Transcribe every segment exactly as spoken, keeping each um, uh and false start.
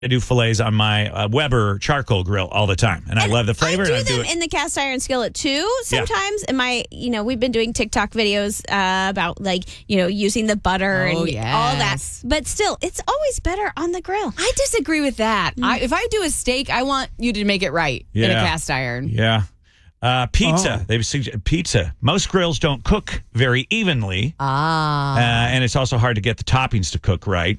I do fillets on my uh, Weber charcoal grill all the time, and, and I love the flavor. I do and I them do it. in the cast iron skillet too. Sometimes, yeah. and my, you know, we've been doing TikTok videos uh, about like, you know, using the butter oh, and yes. all that. But still, it's always better on the grill. I disagree with that. Mm. I, if I do a steak, I want you to make it right yeah. in a cast iron. Yeah. Uh, pizza. Oh. They've suggested pizza. Most grills don't cook very evenly. Ah. Uh, and it's also hard to get the toppings to cook right.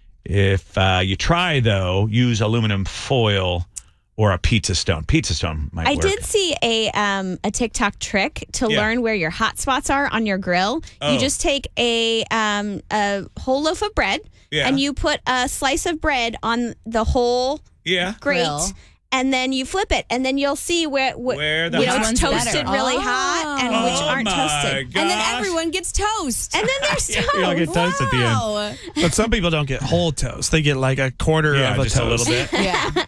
If uh, you try, though, use aluminum foil or a pizza stone. Pizza stone might I work. did see a um, a TikTok trick to Yeah. learn where your hot spots are on your grill. Oh. You just take a um, a whole loaf of bread Yeah. and you put a slice of bread on the whole Yeah. grate. Grill. And then you flip it, and then you'll see where, wh- Where the you know hot it's one's toasted better. really Oh. hot and which Oh aren't my toasted. God. And then Gosh. everyone gets toast. And then there's toast. You don't get toast at the end. Wow. But some people don't get whole toast. They get like a quarter Yeah, of a just toast. a little bit. Yeah.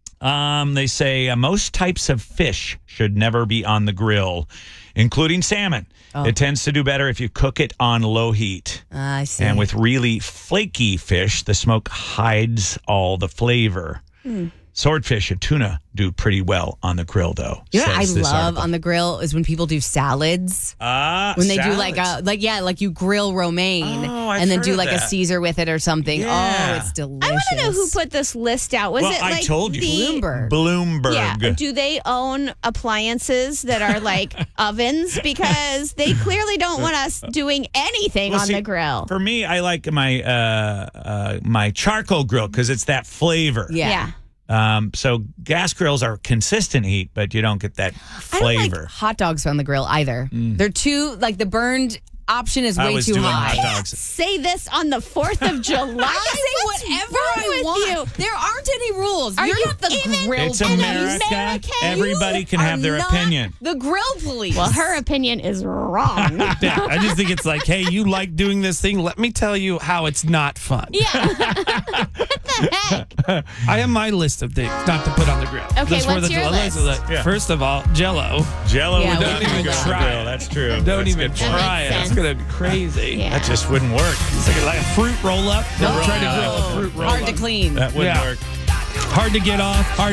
Um, they say uh, most types of fish should never be on the grill, including salmon. Oh. It tends to do better if you cook it on low heat. Uh, I see. And with really flaky fish, the smoke hides all the flavor. Mm. Swordfish and tuna do pretty well on the grill, though. You know what I says this love article. on the grill is when people do salads. Ah, When they do salads. like a like yeah, like you grill romaine Oh, I've and then heard do of like a that. Caesar with it or something. Yeah. Oh, it's delicious. I want to know who put this list out. Was Well, it I like told you. the Bloomberg. Bloomberg. Yeah. Do they own appliances that are like ovens? Because they clearly don't want us doing anything Well, on see, the grill. For me, I like my uh, uh, my charcoal grill because it's that flavor. Yeah. Yeah. Um, so gas grills are consistent heat, but you don't get that I don't flavor. like hot dogs on the grill either. They're too like the burned option is I way was too doing high. hot dogs. Say this on the fourth of July. I can say What's whatever wrong I with want. you? There aren't any rules. Are You're you not the even grill It's an police. America. American? Everybody You can have are their not opinion. The grill police. Well, her opinion is wrong. Yeah, I just think it's like, hey, you like doing this thing. Let me tell you how it's not fun. Yeah. What the heck? I have my list of things not to put on the grill. Okay, Just for what's the- your let's- list? let- Yeah. First of all, Jello. Jello Yeah, would we not don't even do go on that. the Try grill. it. That's true. Don't That's even good That point. try it. makes It's sense. gonna be crazy. Yeah. That just wouldn't work. It's like, like a fruit roll up. Don't No. try to grill a fruit roll Hard up. to clean. That wouldn't Yeah. work. Hard to get off. Hard